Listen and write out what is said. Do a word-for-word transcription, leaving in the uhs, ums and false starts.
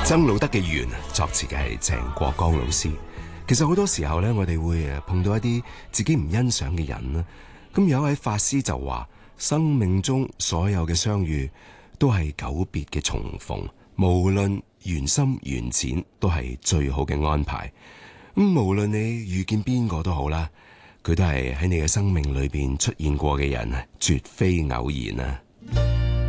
曾路德嘅緣，作詞嘅係鄭國江老師。其實好多時候咧，我哋會誒碰到一啲自己唔欣賞嘅人啦。咁有一位法師就話：生命中所有嘅相遇都係久別嘅重逢，無論緣深緣淺，都係最好嘅安排。咁無論你遇見邊個都好啦，佢都係喺你嘅生命裏邊出現過嘅人，絕非偶然啊！